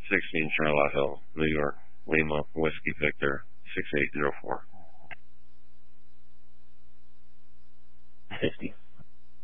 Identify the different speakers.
Speaker 1: 16 Charlotte Hill, New York, Lima, Whiskey Victor, 6804.